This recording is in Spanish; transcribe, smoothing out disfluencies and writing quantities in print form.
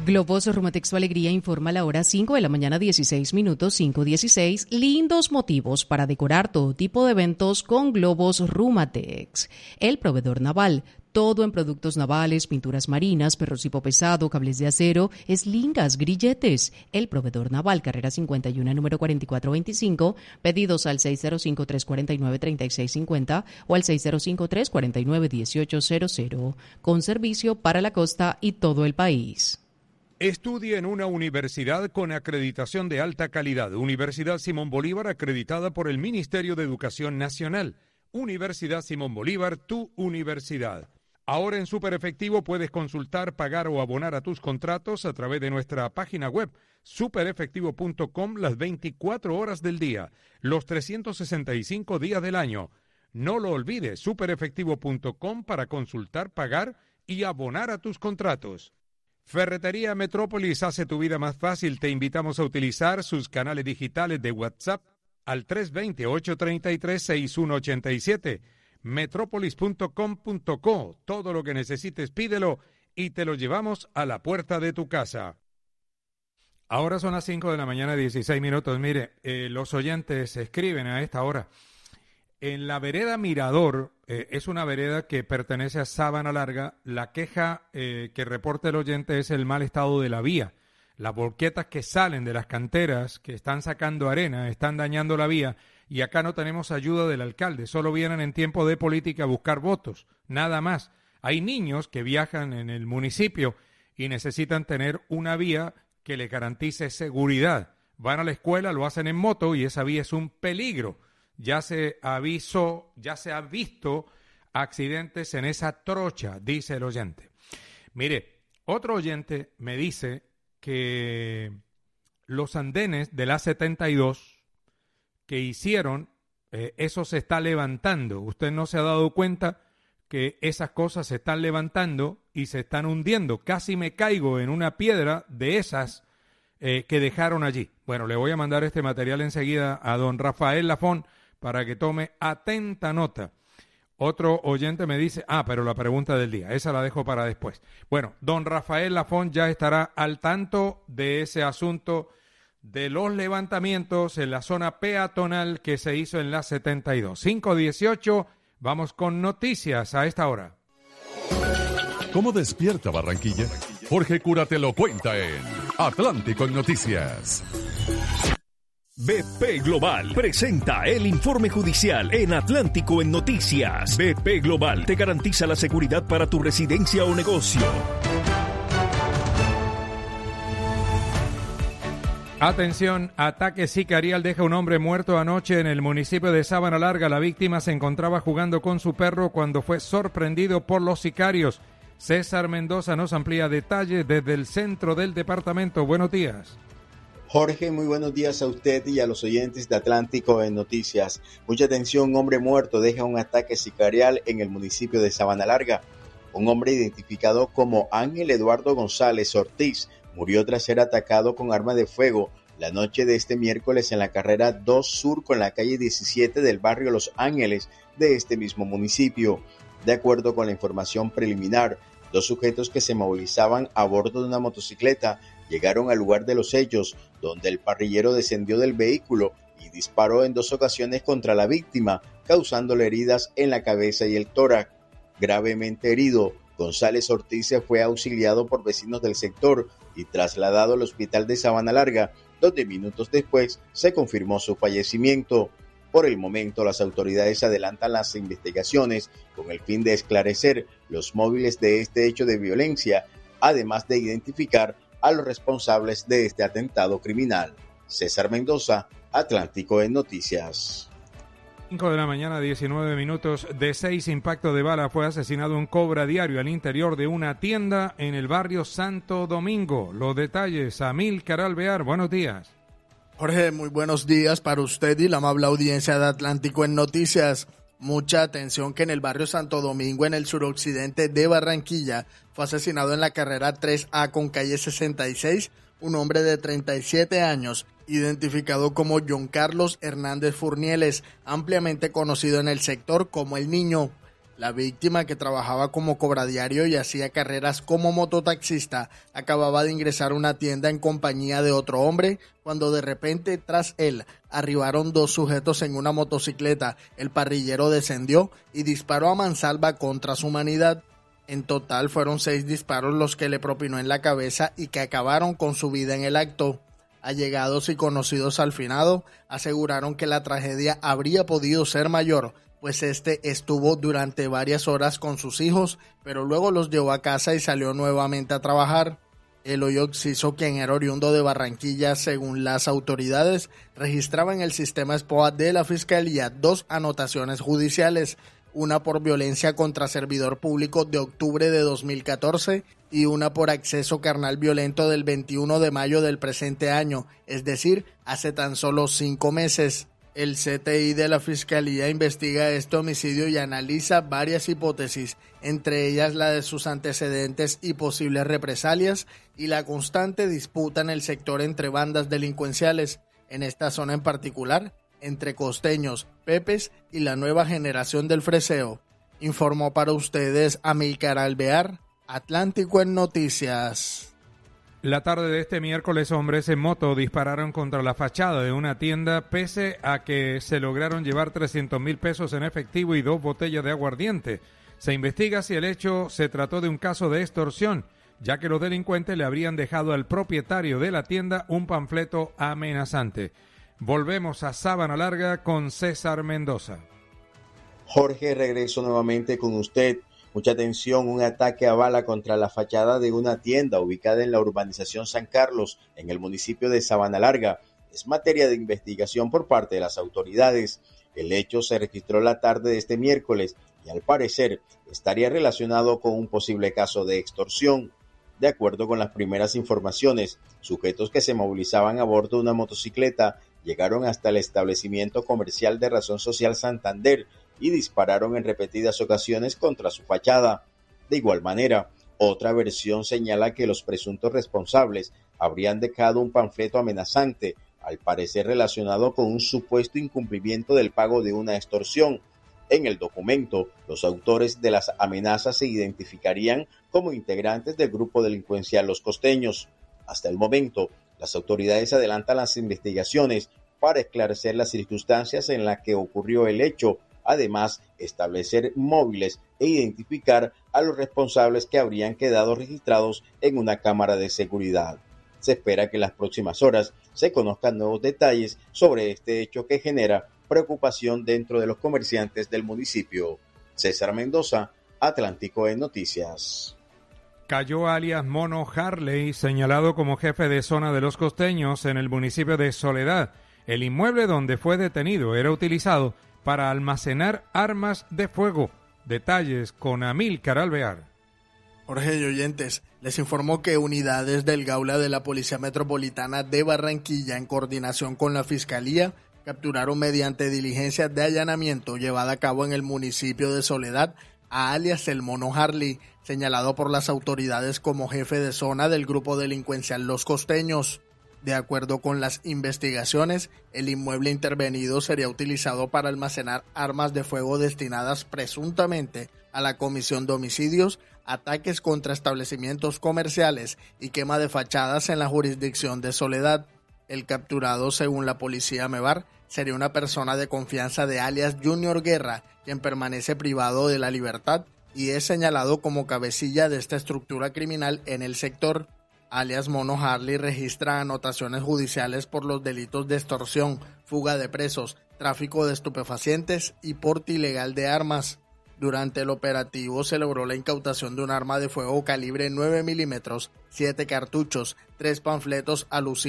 Globos Rumatex Tu Alegría informa a la hora 5 de la mañana, 16 minutos, 5:16. Lindos motivos para decorar todo tipo de eventos con Globos Rumatex. El proveedor naval. Todo en productos navales, pinturas marinas, perrocipo pesado, cables de acero, eslingas, grilletes. El proveedor naval, carrera 51, número 4425. Pedidos al 605-349-3650 o al 605-349-1800. Con servicio para la costa y todo el país. Estudie en una universidad con acreditación de alta calidad. Universidad Simón Bolívar, acreditada por el Ministerio de Educación Nacional. Universidad Simón Bolívar, tu universidad. Ahora en Super Efectivo puedes consultar, pagar o abonar a tus contratos a través de nuestra página web superefectivo.com las 24 horas del día, los 365 días del año. No lo olvides, superefectivo.com para consultar, pagar y abonar a tus contratos. Ferretería Metrópolis hace tu vida más fácil. Te invitamos a utilizar sus canales digitales de WhatsApp al 320-833-6187. Metropolis.com.co. Todo lo que necesites pídelo y te lo llevamos a la puerta de tu casa. Ahora son las 5 de la mañana, 16 minutos. Mire, los oyentes escriben a esta hora. En la vereda Mirador, es una vereda que pertenece a Sabana Larga. La queja que reporta el oyente es el mal estado de la vía. Las volquetas que salen de las canteras, que están sacando arena, están dañando la vía. Y acá no tenemos ayuda del alcalde, solo vienen en tiempo de política a buscar votos, nada más. Hay niños que viajan en el municipio y necesitan tener una vía que les garantice seguridad. Van a la escuela, lo hacen en moto y esa vía es un peligro. Ya se ha visto accidentes en esa trocha, dice el oyente. Mire, otro oyente me dice que los andenes de la 72 que hicieron, eso se está levantando. Usted no se ha dado cuenta que esas cosas se están levantando y se están hundiendo. Casi me caigo en una piedra de esas que dejaron allí. Bueno, le voy a mandar este material enseguida a don Rafael Lafón para que tome atenta nota. Otro oyente me dice, pero la pregunta del día, esa la dejo para después. Bueno, don Rafael Lafón ya estará al tanto de ese asunto de los levantamientos en la zona peatonal que se hizo en la 72. 5:18, vamos con noticias a esta hora. ¿Cómo despierta Barranquilla? Jorge Cura te lo cuenta en Atlántico en Noticias. BP Global presenta el informe judicial en Atlántico en Noticias. BP Global te garantiza la seguridad para tu residencia o negocio. Atención, ataque sicarial deja un hombre muerto anoche en el municipio de Sabana Larga. La víctima se encontraba jugando con su perro cuando fue sorprendido por los sicarios. César Mendoza nos amplía detalles desde el centro del departamento. Buenos días. Jorge, muy buenos días a usted y a los oyentes de Atlántico en Noticias. Mucha atención, un hombre muerto deja un ataque sicarial en el municipio de Sabana Larga. Un hombre identificado como Ángel Eduardo González Ortiz murió tras ser atacado con arma de fuego la noche de este miércoles en la carrera 2 Sur con la calle 17 del barrio Los Ángeles de este mismo municipio. De acuerdo con la información preliminar, 2 sujetos que se movilizaban a bordo de una motocicleta llegaron al lugar de los hechos, donde el parrillero descendió del vehículo y disparó en 2 ocasiones contra la víctima, causándole heridas en la cabeza y el tórax. Gravemente herido, González Ortiz fue auxiliado por vecinos del sector y trasladado al hospital de Sabana Larga, donde minutos después se confirmó su fallecimiento. Por el momento, las autoridades adelantan las investigaciones con el fin de esclarecer los móviles de este hecho de violencia, además de identificar a los responsables de este atentado criminal. César Mendoza, Atlántico en Noticias. 5 de la mañana, 19 minutos. De 6 impactos de bala fue asesinado un cobra diario al interior de una tienda en el barrio Santo Domingo. Los detalles, Amílcar Alvear, buenos días. Jorge, muy buenos días para usted y la amable audiencia de Atlántico en Noticias. Mucha atención que en el barrio Santo Domingo, en el suroccidente de Barranquilla, fue asesinado en la carrera 3A con calle 66, un hombre de 37 años, identificado como John Carlos Hernández Furnieles, ampliamente conocido en el sector como El Niño. La víctima, que trabajaba como cobradiario y hacía carreras como mototaxista, acababa de ingresar a una tienda en compañía de otro hombre cuando de repente tras él arribaron dos sujetos en una motocicleta. El parrillero descendió y disparó a mansalva contra su humanidad. En total fueron 6 disparos los que le propinó en la cabeza y que acabaron con su vida en el acto. Allegados y conocidos al finado aseguraron que la tragedia habría podido ser mayor, pues este estuvo durante varias horas con sus hijos, pero luego los llevó a casa y salió nuevamente a trabajar. Eloy Oxiso, quien era oriundo de Barranquilla, según las autoridades, registraba en el sistema SPOA de la Fiscalía 2 anotaciones judiciales, una por violencia contra servidor público de octubre de 2014 y una por acceso carnal violento del 21 de mayo del presente año, es decir, hace tan solo 5 meses. El CTI de la Fiscalía investiga este homicidio y analiza varias hipótesis, entre ellas la de sus antecedentes y posibles represalias y la constante disputa en el sector entre bandas delincuenciales, en esta zona en particular, entre costeños, pepes y la nueva generación del freseo. Informó para ustedes Amílcar Alvear, Atlántico en Noticias. La tarde de este miércoles, hombres en moto dispararon contra la fachada de una tienda, pese a que se lograron llevar 300,000 pesos en efectivo y 2 botellas de aguardiente. Se investiga si el hecho se trató de un caso de extorsión, ya que los delincuentes le habrían dejado al propietario de la tienda un panfleto amenazante. Volvemos a Sabana Larga con César Mendoza. Jorge, regreso nuevamente con usted. Mucha atención, un ataque a bala contra la fachada de una tienda ubicada en la urbanización San Carlos, en el municipio de Sabana Larga. Es materia de investigación por parte de las autoridades. El hecho se registró la tarde de este miércoles y al parecer estaría relacionado con un posible caso de extorsión. De acuerdo con las primeras informaciones, sujetos que se movilizaban a bordo de una motocicleta llegaron hasta el establecimiento comercial de Razón Social Santander y dispararon en repetidas ocasiones contra su fachada. De igual manera, otra versión señala que los presuntos responsables habrían dejado un panfleto amenazante, al parecer relacionado con un supuesto incumplimiento del pago de una extorsión. En el documento, los autores de las amenazas se identificarían como integrantes del grupo delincuencial Los Costeños. Hasta el momento, las autoridades adelantan las investigaciones para esclarecer las circunstancias en las que ocurrió el hecho, además establecer móviles e identificar a los responsables que habrían quedado registrados en una cámara de seguridad. Se espera que en las próximas horas se conozcan nuevos detalles sobre este hecho que genera preocupación dentro de los comerciantes del municipio. César Mendoza, Atlántico en Noticias. Cayó alias Mono Harley, señalado como jefe de zona de Los Costeños en el municipio de Soledad. El inmueble donde fue detenido era utilizado para almacenar armas de fuego. Detalles con Amílcar Alvear. Jorge y oyentes, les informó que unidades del Gaula de la Policía Metropolitana de Barranquilla, en coordinación con la Fiscalía, capturaron mediante diligencias de allanamiento llevada a cabo en el municipio de Soledad a alias el Mono Harley, señalado por las autoridades como jefe de zona del grupo delincuencial Los Costeños. De acuerdo con las investigaciones, el inmueble intervenido sería utilizado para almacenar armas de fuego destinadas presuntamente a la comisión de homicidios, ataques contra establecimientos comerciales y quema de fachadas en la jurisdicción de Soledad. El capturado, según la policía Mevar, sería una persona de confianza de alias Junior Guerra, quien permanece privado de la libertad y es señalado como cabecilla de esta estructura criminal en el sector. Alias Mono Harley registra anotaciones judiciales por los delitos de extorsión, fuga de presos, tráfico de estupefacientes y porte ilegal de armas. Durante el operativo se logró la incautación de un arma de fuego calibre 9 milímetros, 7 cartuchos, 3 panfletos alusivos